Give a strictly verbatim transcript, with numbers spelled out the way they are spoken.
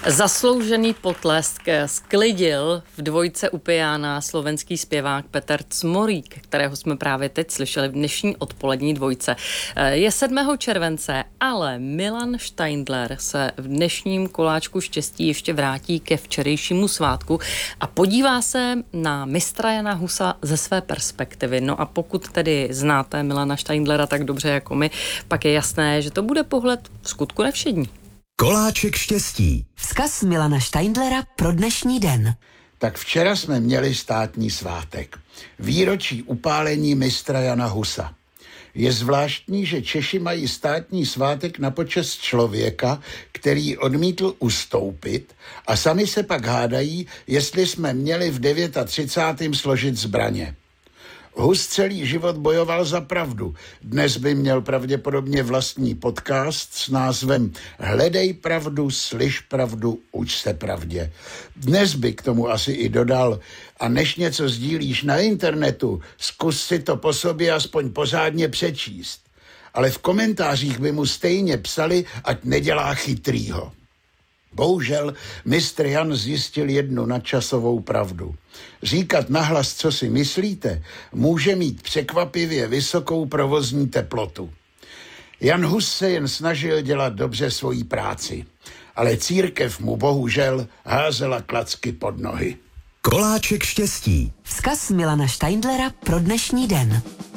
Zasloužený potlesk sklidil v dvojce u piana slovenský zpěvák Peter Cmorík, kterého jsme právě teď slyšeli v dnešní odpolední dvojce. Je sedmého července, ale Milan Steindler se v dnešním koláčku štěstí ještě vrátí ke včerejšímu svátku a podívá se na mistra Jana Husa ze své perspektivy. No a pokud tedy znáte Milana Steindlera tak dobře jako my, pak je jasné, že to bude pohled v skutku nevšední. Koláček štěstí. Vzkaz Milana Steindlera pro dnešní den. Tak včera jsme měli státní svátek. Výročí upálení mistra Jana Husa. Je zvláštní, že Češi mají státní svátek na počest člověka, který odmítl ustoupit, a sami se pak hádají, jestli jsme měli v třicátém devátém složit zbraně. Hus celý život bojoval za pravdu. Dnes by měl pravděpodobně vlastní podcast s názvem Hledej pravdu, slyš pravdu, uč se pravdě. Dnes by k tomu asi i dodal: a než něco sdílíš na internetu, zkus si to po sobě aspoň pořádně přečíst. Ale v komentářích by mu stejně psali, ať nedělá chytrýho. Bohužel mistr Jan zjistil jednu nadčasovou pravdu. Říkat nahlas, co si myslíte, může mít překvapivě vysokou provozní teplotu. Jan Hus se jen snažil dělat dobře svoji práci, ale církev mu bohužel házela klacky pod nohy. Koláček štěstí. Vzkaz Milana Steindlera pro dnešní den.